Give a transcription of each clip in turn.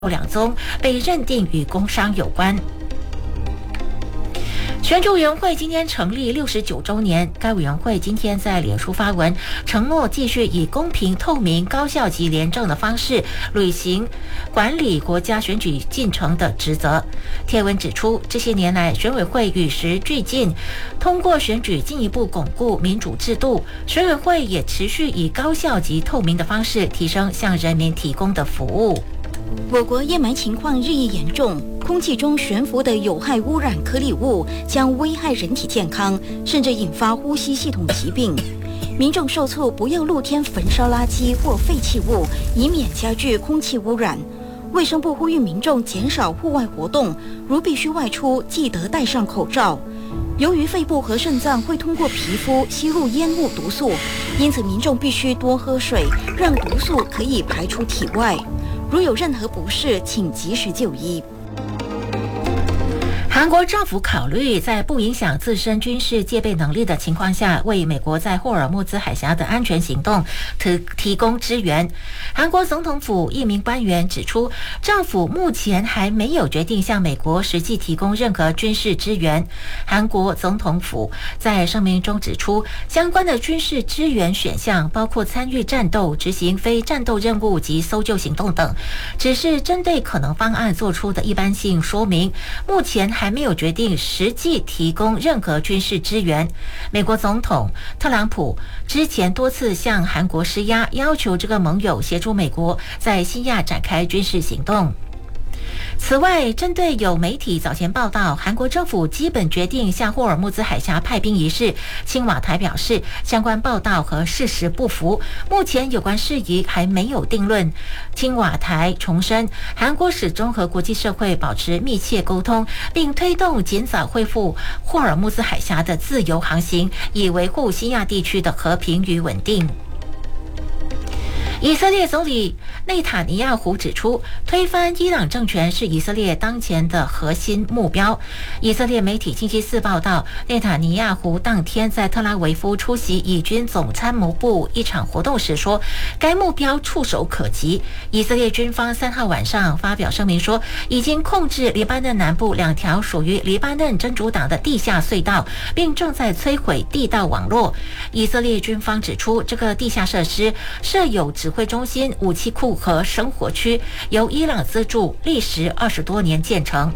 两宗被认定与工伤有关。选举委员会今天成立69周年，该委员会今天在脸书发文，承诺继续以公平、透明、高效及廉政的方式履行管理国家选举进程的职责。贴文指出，这些年来选委会与时俱进，通过选举进一步巩固民主制度。选委会也持续以高效及透明的方式提升向人民提供的服务。 我国烟霾情况日益严重，空气中悬浮的有害污染颗粒物将危害人体健康，甚至引发呼吸系统疾病。民众受促不要露天焚烧垃圾或废弃物，以免加剧空气污染。卫生部呼吁民众减少户外活动，如必须外出，记得戴上口罩。由于肺部和肾脏会通过皮肤吸入烟雾毒素，因此民众必须多喝水，让毒素可以排出体外。如有任何不适，请及时就医。 韩国政府考虑在不影响自身军事戒备能力的情况下，为美国在霍尔木兹海峡的安全行动提供支援。韩国总统府一名官员指出，政府目前还没有决定向美国实际提供任何军事支援。韩国总统府在声明中指出，相关的军事支援选项包括参与战斗、执行非战斗任务及搜救行动等，只是针对可能方案做出的一般性说明，目前还没有决定实际提供任何军事支援。美国总统特朗普之前多次向韩国施压，要求这个盟友协助美国在西亚展开军事行动。此外，针对有媒体早前报道韩国政府基本决定向霍尔木兹海峡派兵一事，青瓦台表示相关报道和事实不符，目前有关事宜还没有定论。青瓦台重申，韩国始终和国际社会保持密切沟通，并推动尽早恢复霍尔木兹海峡的自由航行，以维护西亚地区的和平与稳定。以色列总理内塔尼亚胡指出，推翻伊朗政权是以色列当前的核心目标。以色列媒体星期四报道，内塔尼亚胡当天在特拉维夫出席以军总参谋部一场活动时说，该目标触手可及。以色列军方3号晚上发表声明说，已经控制黎巴嫩南部2条属于黎巴嫩真主党的地下隧道，并正在摧毁地道网络。以色列军方指出，这个地下设施设有指挥中心、武器库和生活区，由伊朗资助，历时20多年建成。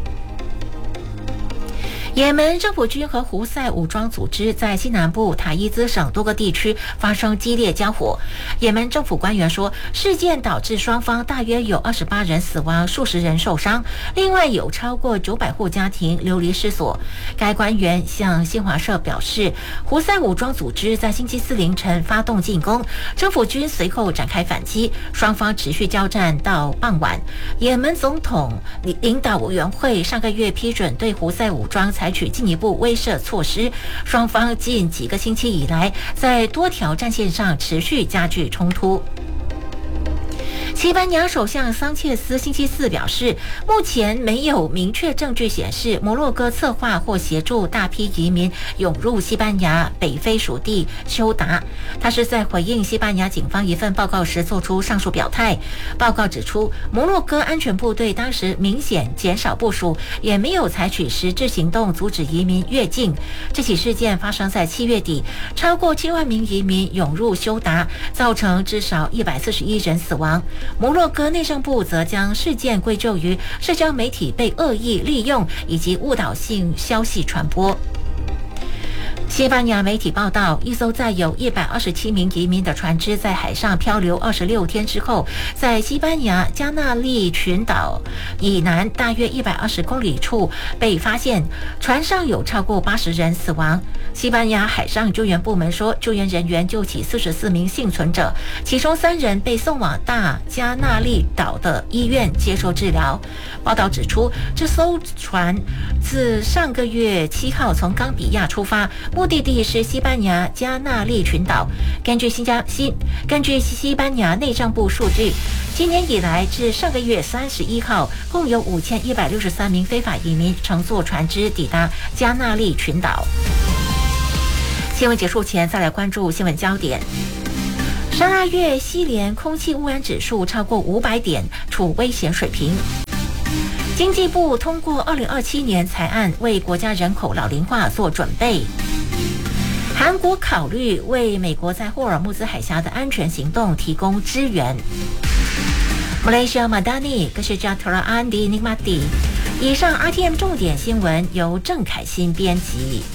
也门政府军和胡塞武装组织在西南部塔伊兹省多个地区发生激烈交火。也门政府官员说，事件导致双方大约有28人死亡，数十人受伤，另外有超过900户家庭流离失所。该官员向新华社表示，胡塞武装组织在星期四凌晨发动进攻，政府军随后展开反击，双方持续交战到傍晚。也门总统领导委员会上个月批准对胡塞武装采取进一步威慑措施，双方近几个星期以来在多条战线上持续加剧冲突。西班牙首相桑切斯星期四表示，目前没有明确证据显示摩洛哥策划或协助大批移民涌入西班牙北非属地休达。他是在回应西班牙警方一份报告时做出上述表态。报告指出，摩洛哥安全部队当时明显减少部署，也没有采取实质行动阻止移民越境。这起事件发生在7月底，超过7万名移民涌入休达，造成至少141人死亡。摩洛哥内政部则将事件归咎于社交媒体被恶意利用以及误导性消息传播。西班牙媒体报道，一艘载有127名移民的船只在海上漂流26天之后，在西班牙加纳利群岛以南大约120公里处被发现，船上有超过80人死亡。西班牙海上救援部门说，救援人员救起44名幸存者，其中3人被送往大加纳利岛的医院接受治疗。报道指出，这艘船自上个月7号从冈比亚出发，目的地是西班牙加纳利群岛。根据西班牙内政部数据，今年以来至上个月31号，共有5163名非法移民乘坐船只抵达加纳利群岛。新闻结束前，再来关注新闻焦点。 12月西联空气污染指数超过500点，处危险水平。经济部通过2027年财案，为国家人口老龄化做准备。韩国考虑为美国在霍尔木兹海峡的安全行动提供支援。Malaysia Madani 跟是叫 Tora Andi Nikmati。以上 RTM 重点新闻由郑凯欣编辑。